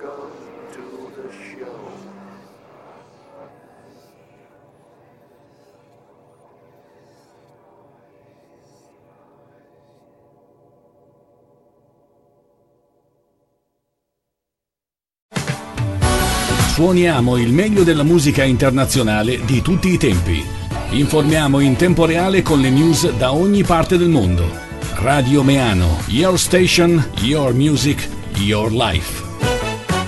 Suoniamo il meglio della musica internazionale di tutti i tempi. Informiamo in tempo reale con le news da ogni parte del mondo. Radio Meano, your station, your music, your life.